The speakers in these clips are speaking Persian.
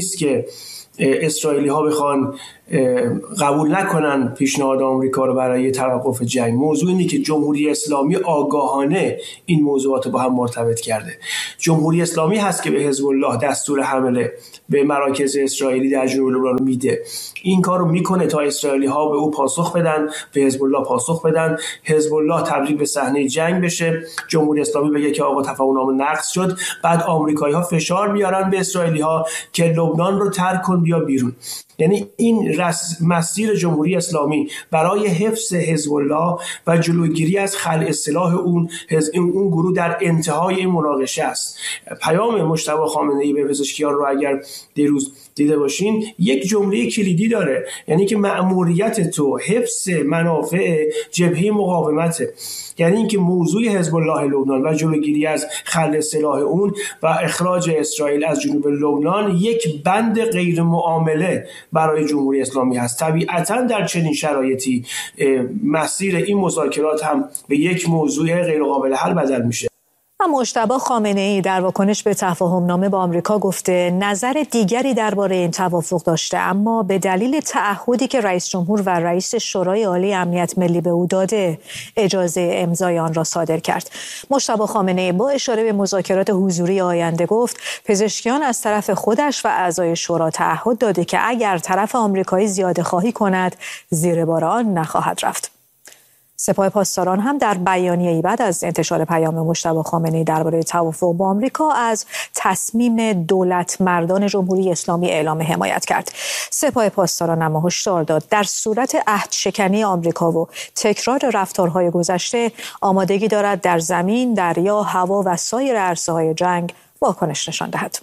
نیست که اسرائیلی ها بخوان قبول نکنن پیشنهاد آمریکا رو برای توقف جنگ. موضوع اینه که جمهوری اسلامی آگاهانه این موضوعات با هم مرتبط کرده. جمهوری اسلامی هست که به حزب الله دستور حمله به مراکز اسرائیلی در جنوب لبنان میده. این کار رو میکنه تا اسرائیلی ها به او پاسخ بدن، به حزب الله پاسخ بدن، حزب الله تبدیل به صحنه جنگ بشه، جمهوری اسلامی بگه که آقا تفاهم‌نامه نقض شد، بعد آمریکایی ها فشار بیارن به اسرائیلی ها که لبنان رو ترک کن بیا بیرون. یعنی این مسیر جمهوری اسلامی برای حفظ حزب الله و جلوگیری از خلع سلاح اون گروه در انتهای این مناقشه است. پیام مجتبی خامنه‌ای به پزشکیان رو اگر دیروز دیده باشین یک جمله کلیدی داره، یعنی که مأموریت تو حفظ منافع جبهه مقاومته. یعنی اینکه موضوع حزب الله لبنان و جلوگیری از خلع سلاح اون و اخراج اسرائیل از جنوب لبنان یک بند غیر معامله برای جمهوری اسلامی هست. طبیعتاً در چنین شرایطی مسیر این مذاکرات هم به یک موضوع غیر قابل حل بدل میشه. مجتبی خامنه‌ای در واکنش به تفاهم‌نامه با آمریکا گفته نظر دیگری درباره این توافق داشته، اما به دلیل تعهدی که رئیس جمهور و رئیس شورای عالی امنیت ملی به او داده اجازه امضای آن را صادر کرد. مجتبی خامنه‌ای با اشاره به مذاکرات حضوری آینده گفت پزشکیان از طرف خودش و اعضای شورا تعهد داده که اگر طرف آمریکایی زیاده خواهی کند زیر بار آن نخواهد رفت. سپاه پاسداران هم در بیانیه‌ای بعد از انتشار پیام مجتبی خامنه‌ای درباره توافق با آمریکا از تصمیم دولت مردان جمهوری اسلامی اعلام حمایت کرد. سپاه پاسداران اما هشدار داد در صورت عهدشکنی آمریکا و تکرار رفتارهای گذشته آمادگی دارد در زمین، دریا، هوا و سایر عرصه‌های جنگ واکنش نشان دهد.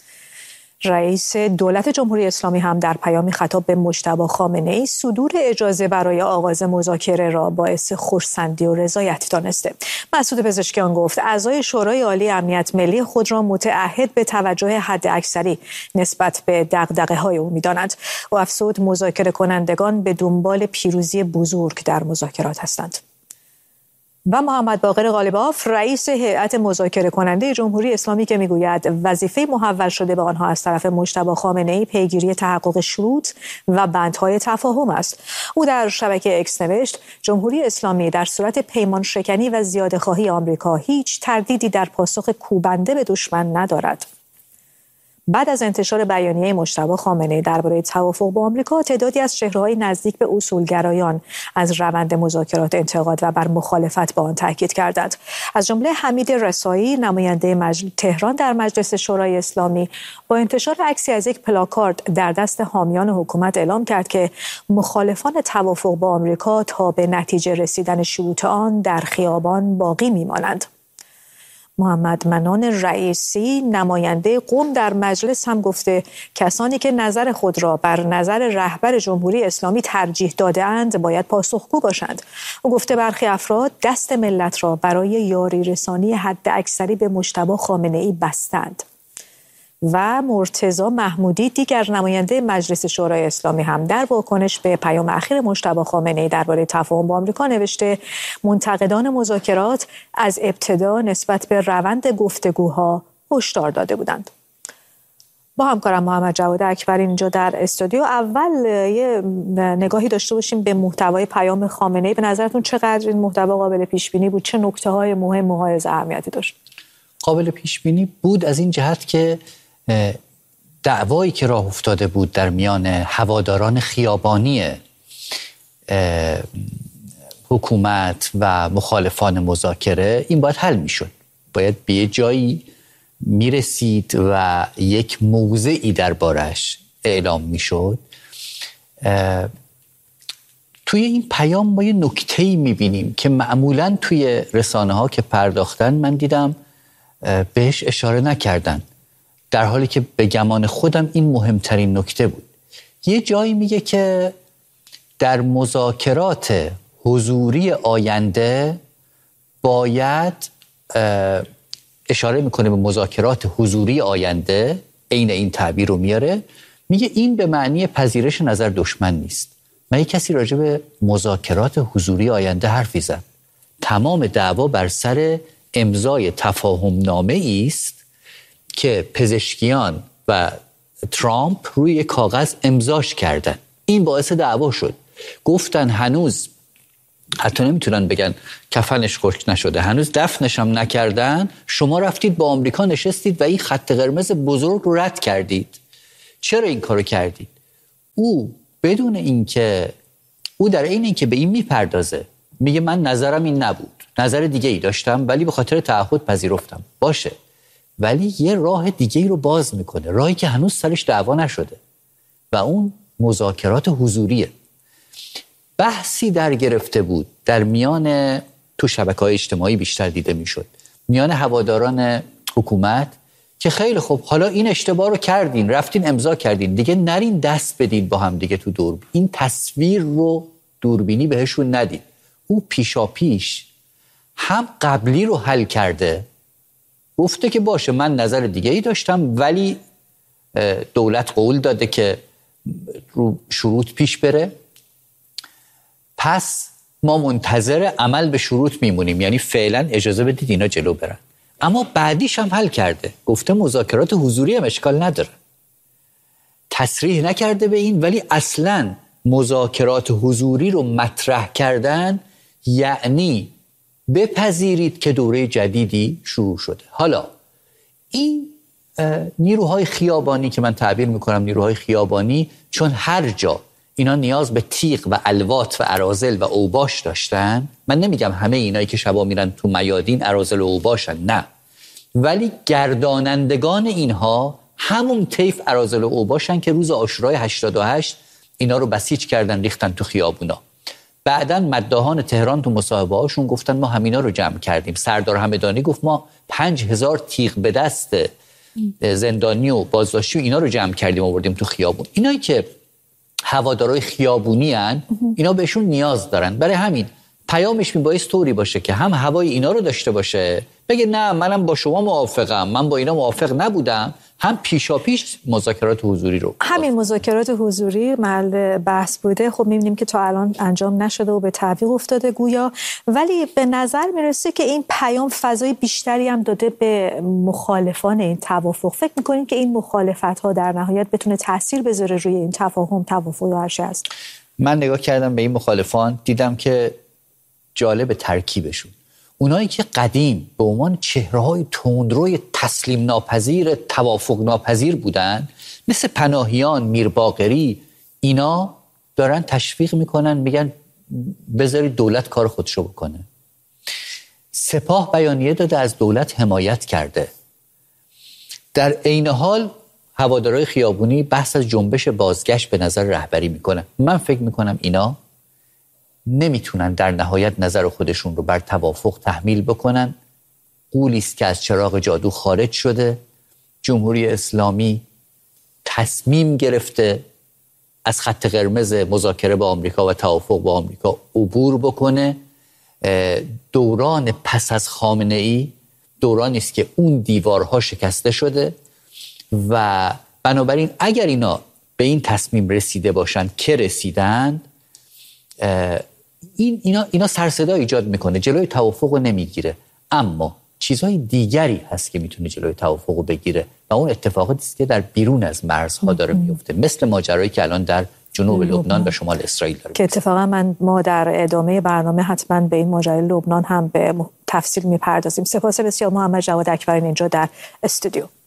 رئیس دولت جمهوری اسلامی هم در پیامی خطاب به مجتبی خامنه‌ای صدور اجازه برای آغاز مذاکره را باعث خرسندی و رضایت دانسته. مسعود پزشکیان گفت اعضای شورای عالی امنیت ملی خود را متعهد به توجه حداکثری نسبت به دغدغه‌های او می‌دانند. او افزود مذاکره کنندگان به دنبال پیروزی بزرگ در مذاکرات هستند. و محمد باقر غالباف رئیس هیئت مذاکره کننده جمهوری اسلامی که میگوید وظیفه محول شده به آنها از طرف مجتبی خامنه‌ای پیگیری تحقق شروط و بندهای تفاهم است. او در شبکه اکس نوشت جمهوری اسلامی در صورت پیمان شکنی و زیاده‌خواهی آمریکا هیچ تردیدی در پاسخ کوبنده به دشمن ندارد. بعد از انتشار بیانیه مجتبی خامنه‌ای درباره توافق با آمریکا، تعدادی از چهره‌های نزدیک به اصولگرایان از روند مذاکرات انتقاد و بر مخالفت با آن تاکید کردند. از جمله حمید رسایی، نماینده تهران در مجلس شورای اسلامی، با انتشار عکسی از یک پلاکارد در دست حامیان حکومت اعلام کرد که مخالفان توافق با آمریکا تا به نتیجه رسیدن شروط آن در خیابان باقی می‌مانند. محمد منان رئیسی نماینده قم در مجلس هم گفته کسانی که نظر خود را بر نظر رهبر جمهوری اسلامی ترجیح داده‌اند باید پاسخگو باشند. او گفته برخی افراد دست ملت را برای یاری رسانی حداکثری به مجتبی خامنه‌ای بستند. و مرتضی محمودی دیگر نماینده مجلس شورای اسلامی هم در واکنش به پیام اخیر مجتبی خامنه‌ای درباره تفاهم با آمریکا نوشته منتقدان مذاکرات از ابتدا نسبت به روند گفتگوها هشدار داده بودند. با همکارم محمد جواد اکبری اینجا در استودیو اول یه نگاهی داشته باشیم به محتوای پیام خامنه‌ای. به نظرتون چقدر این محتوا قابل پیش بینی بود؟ چه نکته‌های مهم و حائز اهمیتی داشت؟ قابل پیش بینی بود از این جهت که دعوایی که راه افتاده بود در میان هواداران خیابانی حکومت و مخالفان مذاکره این باید حل میشد، باید به یه جایی میرسید و یک موضعی دربارش اعلام میشد. توی این پیام ما یه نکته‌ای میبینیم که معمولاً توی رسانه ها که پرداختن من دیدم بهش اشاره نکردن، در حالی که به گمان خودم این مهمترین نکته بود. یه جایی میگه که در مذاکرات حضوری آینده باید، اشاره میکنه به مذاکرات حضوری آینده، عین این تعبیر رو میاره، میگه این به معنی پذیرش نظر دشمن نیست. من یک کسی راجع به مذاکرات حضوری آینده حرفی زد. تمام دعوا بر سر امضای تفاهم نامه است که پزشکیان و ترامپ روی کاغذ امضاش کردن. این باعث دعوا شد. گفتن هنوز حتی نمیتونن بگن کفنش خشک نشده، هنوز دفنش هم نکردن، شما رفتید با آمریکا نشستید و این خط قرمز بزرگ رو رد کردید. چرا این کارو کردید؟ او بدون اینکه او در این که به این میپردازه، میگه من نظرم این نبود، نظر دیگه ای داشتم ولی به خاطر تعهد پذیرفتم. باشه، ولی یه راه دیگه ای رو باز میکنه، راهی که هنوز سرش دعوا نشده و اون مذاکرات حضوریه. بحثی در گرفته بود در میان، تو شبکه‌های اجتماعی بیشتر دیده میشد، میان هواداران حکومت که خیلی خوب، حالا این اشتباه رو کردین، رفتین امضا کردین، دیگه نرین دست بدین با هم دیگه تو دوربین، این تصویر رو دوربینی بهشون ندید. او پیشا پیش هم قبلی رو حل کرده، گفته که باشه من نظر دیگه ای داشتم ولی دولت قول داده که رو شروط پیش بره، پس ما منتظر عمل به شروط میمونیم، یعنی فعلا اجازه بدید اینا جلو برن. اما بعدیش هم حل کرده، گفته مذاکرات حضوری هم اشکال نداره، تصریح نکرده به این، ولی اصلا مذاکرات حضوری رو مطرح کردن یعنی بپذیرید که دوره جدیدی شروع شده. حالا این نیروهای خیابانی که من تعبیر میکنم نیروهای خیابانی، چون هر جا اینا نیاز به تیغ و الوات و اراذل و اوباش داشتن، من نمیگم همه اینایی که شبا میرن تو میادین اراذل و اوباشن، نه، ولی گردانندگان اینها همون طیف اراذل و اوباشن که روز عاشورای 88 اینا رو بسیج کردن، ریختن تو خیابونا. بعدن مداحان تهران تو مصاحبه هاشون گفتن ما همینا رو جمع کردیم. سردار همدانی گفت ما 5000 تیغ به دست زندانی و بازداشتی و اینا رو جمع کردیم آوردیم تو خیابون. اینایی که هوادارهای خیابونی هن، اینا بهشون نیاز دارن. برای همین پیامش میبایست طوری باشه که هم هوای اینا رو داشته باشه، بگه نه منم با شما موافقم، من با اینا موافق نبودم، هم پیشا پیش مذاکرات حضوری رو. همین مذاکرات حضوری محل بحث بوده. خب می‌بینیم که تا الان انجام نشده و به تعویق افتاده گویا، ولی به نظر میرسه که این پیام فضای بیشتری هم داده به مخالفان این توافق. فکر می‌کنید که این مخالفت‌ها در نهایت بتونه تاثیر بذاره روی این تفاهم، توافق و هر چی هست؟ من نگاه کردم به این مخالفان، دیدم که جالب ترکیبشون. اونایی که قدیم به عنوان چهره‌های تندروی تسلیم ناپذیر، توافق ناپذیر بودن، مثل پناهیان، میر باقری، اینا دارن تشویق میکنن، میگن بذارید دولت کار خودشو بکنه. سپاه بیانیه داده از دولت حمایت کرده. در عین حال هوادارهای خیابونی بحث از جنبش بازگشت به نظر رهبری میکنن. من فکر میکنم اینا نمیتونن در نهایت نظر خودشون رو بر توافق تحمیل بکنن. غولی است که از چراغ جادو خارج شده. جمهوری اسلامی تصمیم گرفته از خط قرمز مذاکره با آمریکا و توافق با آمریکا عبور بکنه. دوران پس از خامنه‌ای دورانی است که اون دیوارها شکسته شده و بنابراین اگر اینا به این تصمیم رسیده باشن که رسیدند، اینا سرصدا ایجاد میکنه، جلوی توافق رو نمیگیره، اما چیزهای دیگری هست که میتونه جلوی توافق رو بگیره و اون اتفاقاتی است که در بیرون از مرزها داره میفته، مثل ماجرایی که الان در جنوب لبنان و شمال اسرائیل داره که اتفاقا ما در ادامه برنامه حتما به این ماجرای لبنان هم به تفصیل میپردازیم. سپاس بسیار محمد جواد اکبرین اینجا در استودیو.